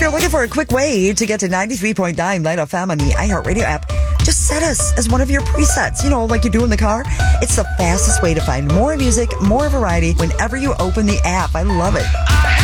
you're looking for a quick way to get to 93.9 Light FM on the iHeartRadio app, just set us as one of your presets, like you do in the car. It's the fastest way to find more music, more variety whenever you open the app. I love it.